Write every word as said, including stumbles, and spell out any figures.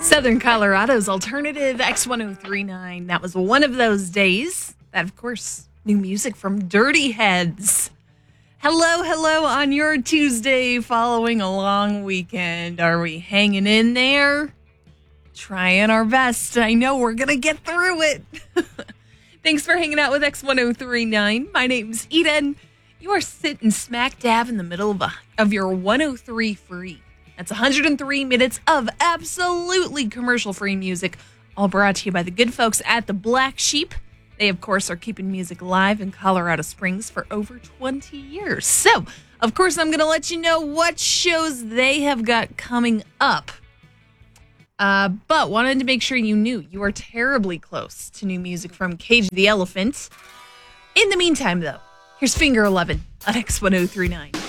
Southern Colorado's alternative X ten thirty-nine. That was one of those days. That, of course, new music from Dirty Heads. Hello, hello on your Tuesday following a long weekend. Are we hanging in there? Trying our best. I know we're going to get through it. Thanks for hanging out with X ten thirty-nine. My name's Eden. You are sitting smack dab in the middle of, a, of your one oh three free. That's one hundred three minutes of absolutely commercial-free music, all brought to you by the good folks at the Black Sheep. They, of course, are keeping music alive in Colorado Springs for over twenty years. So, of course, I'm going to let you know what shows they have got coming up. Uh, but wanted to make sure you knew you are terribly close to new music from Cage the Elephant. In the meantime, though, here's Finger eleven on X ten thirty-nine.